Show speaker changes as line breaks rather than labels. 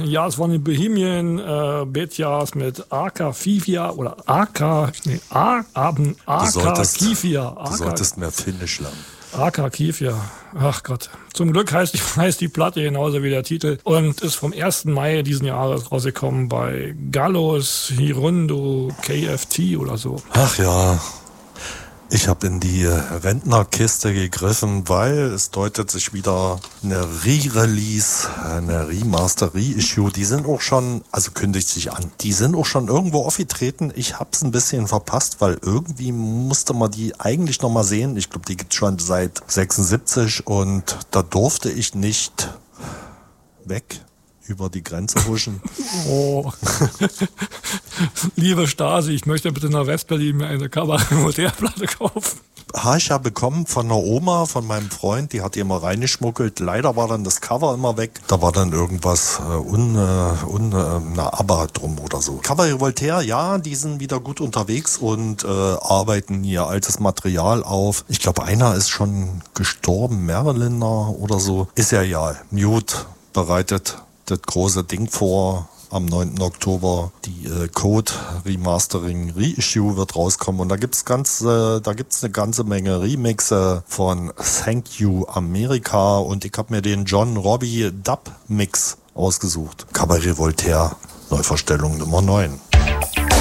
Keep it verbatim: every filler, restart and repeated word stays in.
Ja, es waren die Bohemian äh, Betjas mit Aka Fifia oder Aka, nee, A, Aben, Aka Kifia.
Du solltest mehr Finnisch lernen.
Aka Kifia. Ach Gott. Zum Glück heißt die, heißt die Platte genauso wie der Titel und ist vom ersten Mai diesen Jahres rausgekommen bei Gallos Hirundo K F T oder so.
Ach ja. Ich habe in die Rentnerkiste gegriffen, weil es deutet sich wieder eine Re-Release, eine Remaster, Reissue. Die sind auch schon, also kündigt sich an, die sind auch schon irgendwo aufgetreten. Ich hab's ein bisschen verpasst, weil irgendwie musste man die eigentlich noch mal sehen. Ich glaube, die gibt's schon seit sechsundsiebzig und da durfte ich nicht weg über die Grenze huschen.
Oh. Liebe Stasi, ich möchte bitte nach Westberlin mir eine Kabarett-Modellplatte kaufen.
Habe ich ja bekommen von einer Oma, von meinem Freund, die hat die immer reingeschmuggelt. Leider war dann das Cover immer weg. Da war dann irgendwas äh, un, äh, un, äh, na, ABBA drum oder so. Cabaret Voltaire, ja, die sind wieder gut unterwegs und äh, arbeiten ihr altes Material auf. Ich glaube, einer ist schon gestorben, Marilyn oder so. Ist ja egal. Mute bereitet das große Ding vor. Am neunten Oktober die äh, Code Remastering Reissue wird rauskommen und da gibt's ganz, äh, da gibt's eine ganze Menge Remixe von Thank You America und ich habe mir den John Robbie Dub Mix ausgesucht. Cabaret Voltaire, Neuvorstellung Nummer neun.